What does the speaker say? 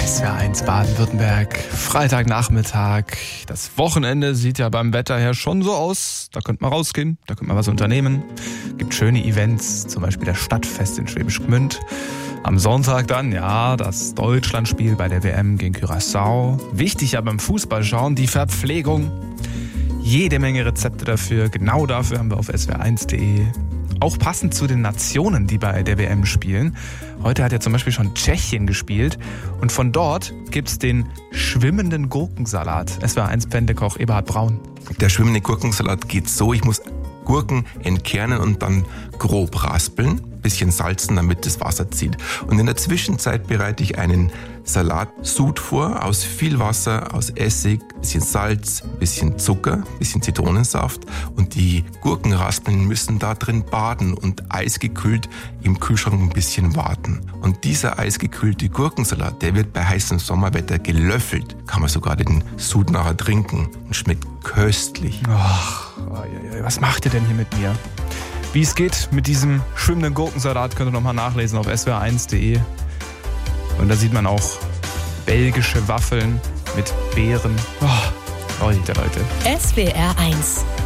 SWR1 Baden-Württemberg, Freitagnachmittag. Das Wochenende sieht ja beim Wetter her schon so aus. Da könnte man rausgehen, da könnte man was unternehmen. Gibt schöne Events, zum Beispiel das Stadtfest in Schwäbisch Gmünd. Am Sonntag dann, ja, das Deutschlandspiel bei der WM gegen Curaçao. Wichtig ja beim Fußballschauen, die Verpflegung. Jede Menge Rezepte dafür. Genau dafür haben wir auf swr1.de. Auch passend zu den Nationen, die bei der WM spielen. Heute hat ja zum Beispiel schon Tschechien gespielt. Und von dort gibt's den schwimmenden Gurkensalat. SWR1-Fernsehkoch Eberhard Braun. Der schwimmende Gurkensalat geht so, ich muss Gurken entkernen und dann grob raspeln, bisschen salzen, damit das Wasser zieht. Und in der Zwischenzeit bereite ich einen Salatsud vor, aus viel Wasser, aus Essig, bisschen Salz, bisschen Zucker, bisschen Zitronensaft. Und die Gurkenraspeln müssen da drin baden und eisgekühlt im Kühlschrank ein bisschen warten. Und dieser eisgekühlte Gurkensalat, der wird bei heißem Sommerwetter gelöffelt. Kann man sogar den Sud nachher trinken und schmeckt köstlich. Ach, was macht ihr denn hier mit mir? Wie es geht mit diesem schwimmenden Gurkensalat, könnt ihr nochmal nachlesen auf swr1.de. Und da sieht man auch belgische Waffeln mit Beeren. Oh, Leute. SWR1